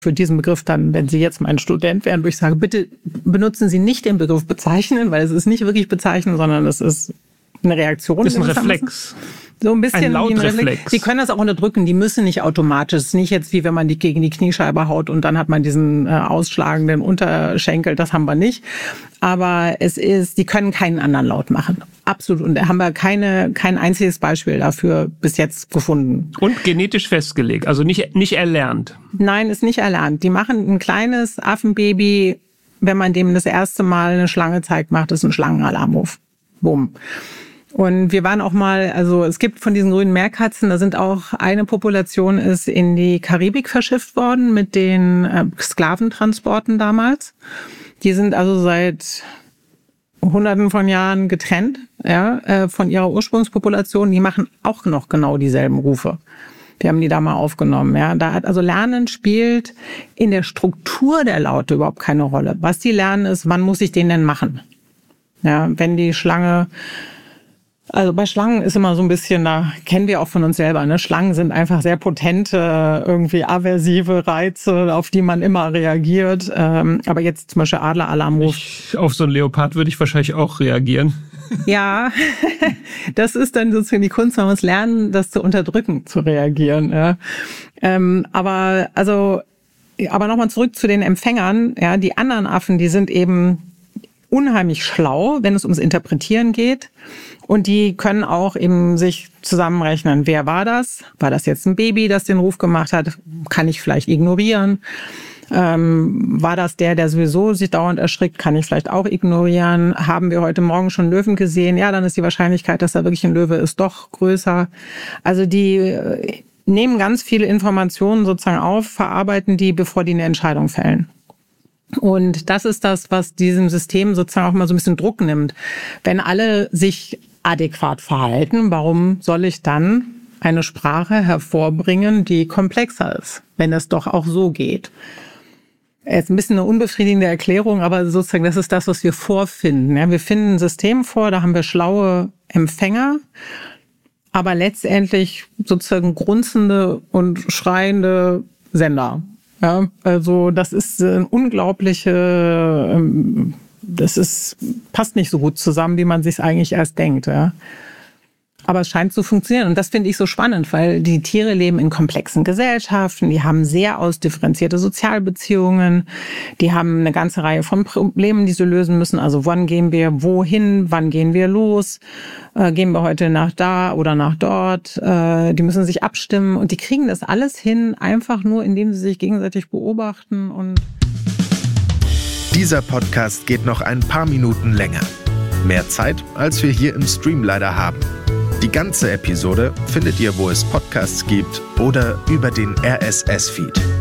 für diesen Begriff dann, wenn Sie jetzt mein Student wären, würde ich sagen, bitte benutzen Sie nicht den Begriff bezeichnen, weil es ist nicht wirklich bezeichnen, sondern es ist eine Reaktion. Das ist ein Reflex. So ein bisschen ein Lautreflex. Die können das auch unterdrücken, die müssen nicht automatisch. Es ist nicht jetzt wie wenn man die gegen die Kniescheibe haut und dann hat man diesen ausschlagenden Unterschenkel, das haben wir nicht. Aber die können keinen anderen Laut machen. Absolut. Und da haben wir kein einziges Beispiel dafür bis jetzt gefunden. Und genetisch festgelegt, also nicht erlernt. Nein, ist nicht erlernt. Die machen ein kleines Affenbaby, wenn man dem das erste Mal eine Schlange zeigt, macht es einen Schlangenalarmruf. Bumm. Und wir waren auch mal, also es gibt von diesen grünen Meerkatzen, da sind auch eine Population ist in die Karibik verschifft worden mit den Sklaventransporten damals. Die sind also seit Hunderten von Jahren getrennt, ja, von ihrer Ursprungspopulation. Die machen auch noch genau dieselben Rufe. Wir haben die da mal aufgenommen, ja. Also Lernen spielt in der Struktur der Laute überhaupt keine Rolle. Was die lernen ist, wann muss ich den denn machen? Ja, wenn die Schlange, also bei Schlangen ist immer so ein bisschen, da kennen wir auch von uns selber, ne? Schlangen sind einfach sehr potente, irgendwie aversive Reize, auf die man immer reagiert. Aber jetzt zum Beispiel Adleralarmruf. Auf so einen Leopard würde ich wahrscheinlich auch reagieren. Ja, das ist dann sozusagen die Kunst, man muss lernen, das zu unterdrücken, zu reagieren. Ja. Aber nochmal zurück zu den Empfängern. Ja, die anderen Affen, die sind eben unheimlich schlau, wenn es ums Interpretieren geht. Und die können auch eben sich zusammenrechnen, wer war das? War das jetzt ein Baby, das den Ruf gemacht hat? Kann ich vielleicht ignorieren? War das der sowieso sich dauernd erschrickt? Kann ich vielleicht auch ignorieren? Haben wir heute Morgen schon Löwen gesehen? Ja, dann ist die Wahrscheinlichkeit, dass da wirklich ein Löwe ist, doch größer. Also die nehmen ganz viele Informationen sozusagen auf, verarbeiten die, bevor die eine Entscheidung fällen. Und das ist das, was diesem System sozusagen auch mal so ein bisschen Druck nimmt. Wenn alle sich adäquat verhalten, warum soll ich dann eine Sprache hervorbringen, die komplexer ist, wenn es doch auch so geht? Es ist ein bisschen eine unbefriedigende Erklärung, aber sozusagen das ist das, was wir vorfinden. Ja, wir finden ein System vor, da haben wir schlaue Empfänger, aber letztendlich sozusagen grunzende und schreiende Sender. Ja, also das ist ein passt nicht so gut zusammen, wie man sich eigentlich erst denkt. Ja. Aber es scheint zu funktionieren und das finde ich so spannend, weil die Tiere leben in komplexen Gesellschaften, die haben sehr ausdifferenzierte Sozialbeziehungen, die haben eine ganze Reihe von Problemen, die sie lösen müssen. Also wann gehen wir wohin, wann gehen wir los, gehen wir heute nach da oder nach dort, die müssen sich abstimmen und die kriegen das alles hin, einfach nur indem sie sich gegenseitig beobachten. Und dieser Podcast geht noch ein paar Minuten länger. Mehr Zeit, als wir hier im Stream leider haben. Die ganze Episode findet ihr, wo es Podcasts gibt oder über den RSS-Feed.